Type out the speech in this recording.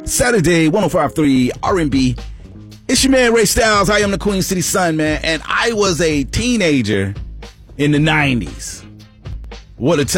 Saturday, 105.3 R&B. It's your man, Ray Styles. I am the Queen City Sun, man. And I was a teenager in the 90s. What a time.